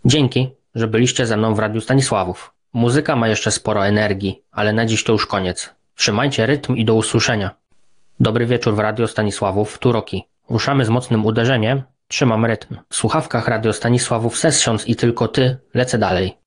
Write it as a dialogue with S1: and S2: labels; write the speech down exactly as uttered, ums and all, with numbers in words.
S1: Dzięki, że byliście ze mną w Radiu Stanisławów. Muzyka ma jeszcze sporo energii, ale na dziś to już koniec. Trzymajcie rytm i do usłyszenia. Dobry wieczór w Radio Stanisławów, tu Roki. Ruszamy z mocnym uderzeniem, trzymam rytm. W słuchawkach Radio Stanisławów Sessions i tylko ty, lecę dalej.